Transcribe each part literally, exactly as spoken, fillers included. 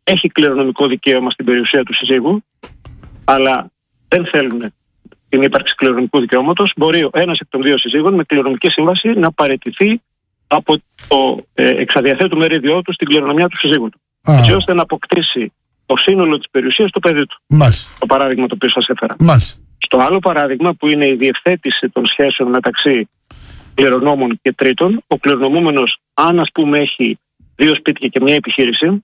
έχει κληρονομικό δικαίωμα στην περιουσία του συζύγου, αλλά δεν θέλουν την ύπαρξη κληρονομικού δικαιώματος, μπορεί ο ένας εκ των δύο συζύγων με κληρονομική σύμβαση να παραιτηθεί από το ε, εξαδιαθέτου μερίδιό του στην κληρονομιά του συζύγου του. Α. Έτσι ώστε να αποκτήσει το σύνολο της περιουσίας του παιδί του. Μάλιστα. Το παράδειγμα το οποίο σας έφερα. Μάλιστα. Στο άλλο παράδειγμα, που είναι η διευθέτηση των σχέσεων μεταξύ κληρονόμων και τρίτων, ο κληρονομούμενος, αν ας πούμε έχει δύο σπίτια και μια επιχείρηση,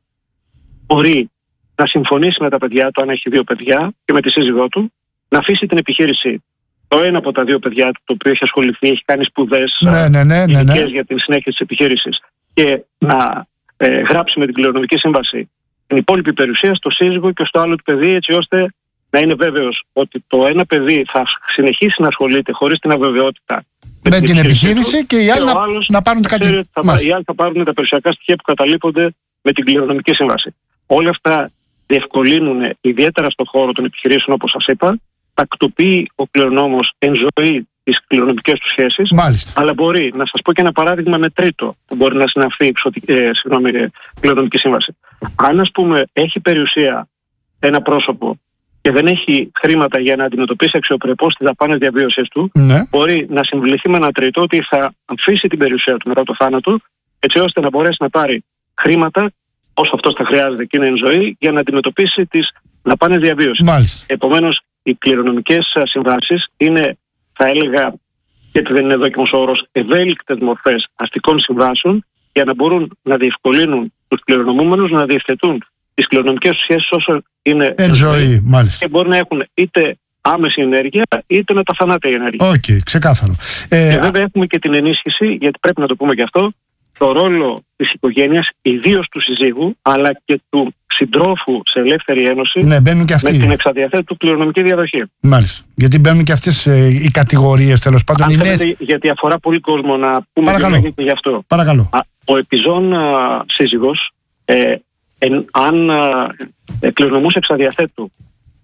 μπορεί να συμφωνήσει με τα παιδιά του, αν έχει δύο παιδιά, και με τη σύζυγό του, να αφήσει την επιχείρηση το ένα από τα δύο παιδιά του, το οποίο έχει ασχοληθεί, έχει κάνει σπουδές ναι, ναι, ναι, ναι, ναι. για την συνέχεια της επιχείρησης, και να ε, γράψει με την κληρονομική σύμβαση την υπόλοιπη περιουσία στο σύζυγο και στο άλλο του παιδί, έτσι ώστε να είναι βέβαιος ότι το ένα παιδί θα συνεχίσει να ασχολείται χωρίς την αβεβαιότητα με, με την επιχείρηση του, και οι άλλοι να, να πάρουν κάτι. Θα, οι άλλοι θα πάρουν τα περιουσιακά στοιχεία που καταλείπονται με την κληρονομική σύμβαση. Όλα αυτά διευκολύνουν, ιδιαίτερα στον χώρο των επιχειρήσεων, όπως σας είπα, τακτοποιεί ο κληρονόμος εν ζωή τις κληρονομικές του σχέσεις. Μάλιστα. Αλλά μπορεί να σας πω και ένα παράδειγμα με τρίτο που μπορεί να συναυθεί ε, συγγνώμη, κληρονομική σύμβαση. Αν, ας πούμε, έχει περιουσία ένα πρόσωπο και δεν έχει χρήματα για να αντιμετωπίσει αξιοπρεπώς τις δαπάνες διαβίωσης του, ναι. μπορεί να συμβληθεί με ένα τρίτο ότι θα αφήσει την περιουσία του μετά το θάνατο, έτσι ώστε να μπορέσει να πάρει χρήματα όσο αυτός θα χρειάζεται και είναι εν ζωή, για να αντιμετωπίσει τις δαπάνες διαβίωσης. Επομένως, οι κληρονομικές συμβάσεις είναι, θα έλεγα, γιατί δεν είναι δόκιμος όρος, ευέλικτες μορφές αστικών συμβάσεων, για να μπορούν να διευκολύνουν τους κληρονομούμενους να διευθετούν τις κληρονομικές τους σχέσεις όσο είναι εν ζωή, μάλιστα. Και μπορεί να έχουν είτε άμεση ενέργεια είτε μεταθανάτια ενέργεια. Οκ, okay, ξεκάθαρο. Ε, και βέβαια έχουμε και την ενίσχυση, γιατί πρέπει να το πούμε και αυτό, το ρόλο της οικογένειας, ιδίως του συζύγου, αλλά και του συντρόφου σε ελεύθερη ένωση, ναι, μπαίνουν και αυτοί. Με την εξαδιαθέτου του κληρονομική διαδοχή. Μάλιστα. Γιατί μπαίνουν και αυτές ε, οι κατηγορίες, τέλος πάντων. Αν θέλετε, είναι... γιατί αφορά πολύ κόσμο, να πούμε και γι' αυτό. Παρακαλώ. Α, ο επιζών α, σύζυγος, ε, εν, αν α, ε, κληρονομούσε εξαδιαθέτου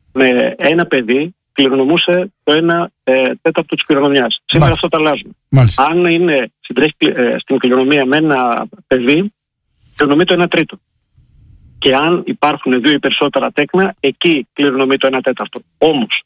με ένα παιδί, κληρονομούσε το ένα ε, τέταρτο της κληρονομιάς. Σήμερα αυτό τα αλλάζουν. Μάλιστα. Αν είναι συντρέχει ε, στην κληρονομία με ένα παιδί, κληρονομεί το ένα τρίτο. Και αν υπάρχουν δύο ή περισσότερα τέκνα, εκεί κληρονομεί το ένα τέταρτο. Όμως,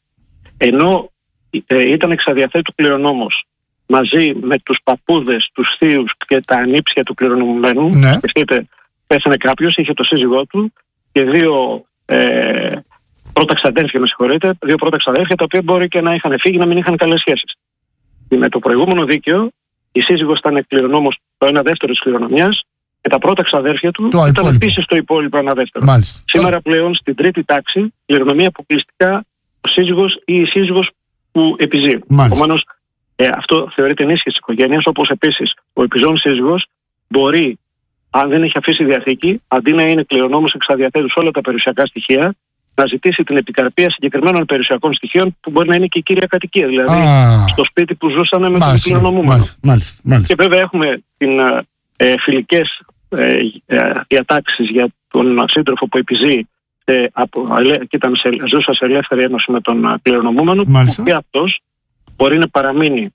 ενώ ε, ήταν εξαδιαθέτου κληρονόμος μαζί με τους παππούδες, τους θείους και τα ανήψια του κληρονομημένου, ναι. σκεφτείτε, πέθανε κάποιος, είχε το σύζυγό του και δύο ε, πρώτα ξαδέρφια, με συγχωρείτε, δύο πρώτα ξαδέρφια, τα οποία μπορεί και να είχαν φύγει, να μην είχαν καλές σχέσεις. Και με το προηγούμενο δίκαιο, η σύζυγος ήταν κληρονόμος το ένα δεύτερο της κληρονομιάς και τα πρώτα ξαδέρφια του το ήταν επίσης το υπόλοιπο ένα δεύτερο. Μάλιστα. Σήμερα πλέον στην τρίτη τάξη κληρονομεί αποκλειστικά ο σύζυγος ή η σύζυγος που επιζεί. Επομένως, ε, αυτό θεωρείται ενίσχυση της οικογένειας, όπως επίσης ο επιζών σύζυγος μπορεί, αν δεν έχει αφήσει διαθήκη, αντί να είναι κληρονόμος εξαδιαθέτου σε όλα τα περιουσιακά στοιχεία, να ζητήσει την επικαρπία συγκεκριμένων περιουσιακών στοιχείων που μπορεί να είναι και η κύρια κατοικία, δηλαδή ah. στο σπίτι που ζούσαν με τον κληρονομούμενο. Και βέβαια έχουμε την, ε, φιλικές ε, ε, διατάξεις για τον σύντροφο που επιζεί ε, από, και ήταν σε, ζούσα σε ελεύθερη ένωση με τον κληρονομούμενο, που και αυτός μπορεί να παραμείνει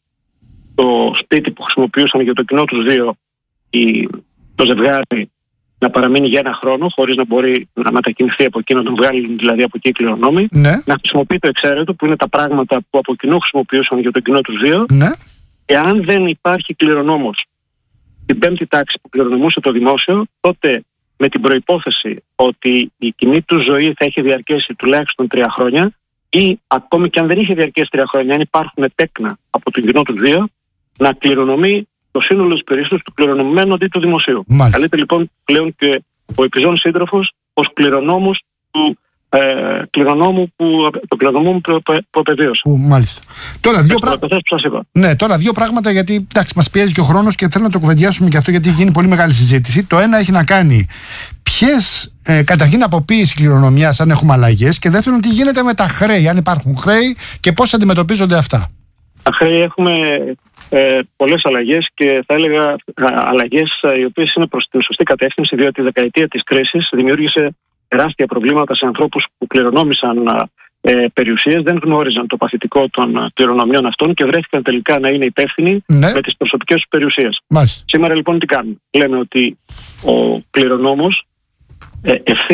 το σπίτι που χρησιμοποιούσαν για το κοινό τους δύο η, το ζευγάρι, να παραμείνει για ένα χρόνο, χωρίς να μπορεί να μετακινηθεί από εκεί, να τον βγάλει δηλαδή από εκεί οι κληρονόμοι, ναι. να χρησιμοποιεί το εξαίρετο, που είναι τα πράγματα που από κοινού χρησιμοποιούσαν για το κοινό τους δύο. Ναι. Και αν δεν υπάρχει κληρονόμος στην πέμπτη τάξη που κληρονομούσε το δημόσιο, τότε με την προϋπόθεση ότι η κοινή του ζωή θα έχει διαρκέσει τουλάχιστον τρία χρόνια, ή ακόμη και αν δεν είχε διαρκέσει τρία χρόνια, αν υπάρχουν τέκνα από τον κοινό τους δύο, να κληρονομεί το σύνολο της περιουσίας του κληρονομημένου αντί του δημοσίου. Καλείται λοιπόν πλέον και ο επιζών σύντροφος ως κληρονόμος του ε, κληρονόμου που, το κληρονόμου που, που απεβίωσε. Μάλιστα. Τώρα δύο, πρά... ναι, τώρα δύο πράγματα, γιατί εντάξει, μας πιέζει και ο χρόνος και θέλω να το κουβεντιάσουμε και αυτό, γιατί έχει γίνει πολύ μεγάλη συζήτηση. Το ένα έχει να κάνει ποιες, ε, καταρχήν αποποίηση κληρονομιάς, αν έχουμε αλλαγές, και δεύτερον τι γίνεται με τα χρέη, αν υπάρχουν χρέη και πώς αντιμετωπίζονται αυτά. Τα χρέη έχουμε ε, πολλές αλλαγές, και θα έλεγα αλλαγές οι οποίες είναι προς την σωστή κατεύθυνση, διότι η δεκαετία της κρίσης δημιούργησε τεράστια προβλήματα σε ανθρώπους που κληρονόμησαν ε, περιουσίες, δεν γνώριζαν το παθητικό των κληρονομιών αυτών και βρέθηκαν τελικά να είναι υπεύθυνοι ναι. με τις προσωπικές τους περιουσίες. Μάλιστα. Σήμερα λοιπόν τι κάνουμε? Λέμε ότι ο κληρονόμος ε, ευθύνεται